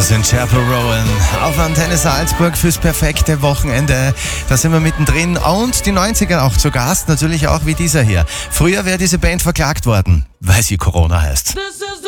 Das sind Chapel Rowan auf Antenne Salzburg fürs perfekte Wochenende. Da sind wir mittendrin und die 90er auch zu Gast, natürlich auch wie dieser hier. Früher wäre diese Band verklagt worden, weil sie Corona heißt.